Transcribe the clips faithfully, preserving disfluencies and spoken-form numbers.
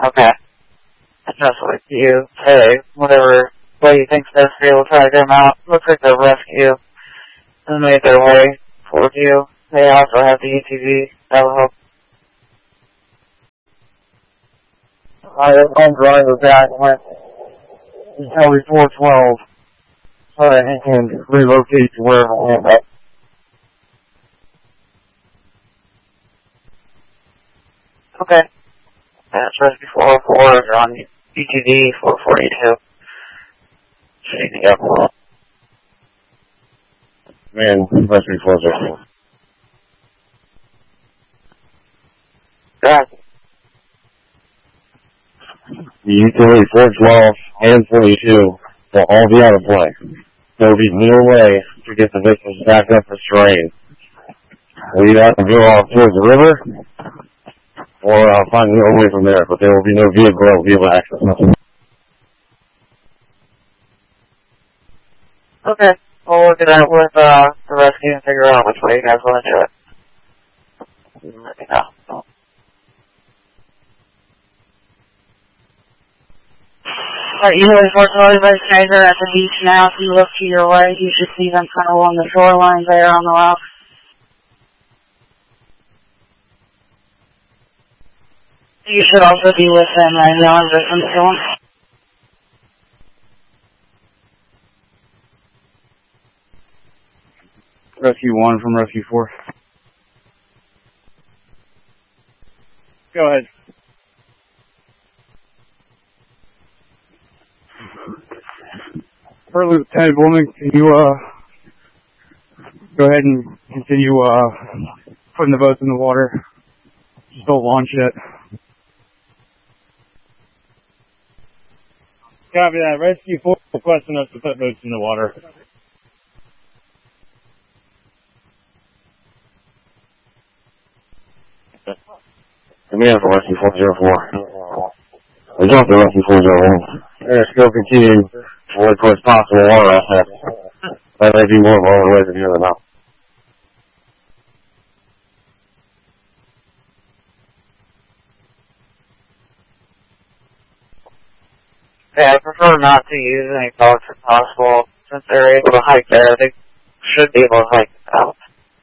Okay. Just with you. Hey, whatever way you think's best for you, we'll try to get them out. Looks like they'll rescue and made their way towards you. They also have the E T V. That'll help. Alright, I'm driving back. Went Kelly four twelve. So that he can relocate to wherever we end up. Okay. That's Rescue four oh four. You're on E T V four forty-two. Shading up. Man, Rescue four oh four. Right. The utility four twelve and forty-two will all be out of play. There will be no way to get the victims back up this terrain. We either have to go off towards the river, or uh, find a way from there, but there will be no vehicle that will be able to access nothing. Okay. We'll work it out with uh, the rescue and figure out which way you guys want to do it. Let me know. Alright, you know, unfortunately, those guys are at the beach now. If you look to your right, you should see them kind of along the shoreline there on the rocks. You should also be with them right now in this one. Rescue one from Rescue four. Go ahead. Per Lieutenant Bowman, can you uh go ahead and continue uh putting the boats in the water? Just don't launch it. Copy that. Rescue four requesting us to put boats in the water. Command for Rescue four oh four. We jumped to Rescue four oh one. They're still continuing to work towards possible water assets. That may be more of our way than here than now. Yeah, I prefer not to use any boats if possible. Since they're able to hike there, they should be able to hike out.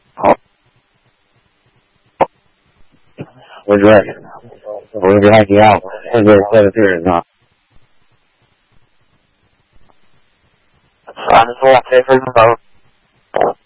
What'd you reckon? We're going to be hiking out. Is there a set period or not? That's fine. It's a lot safer than the boat.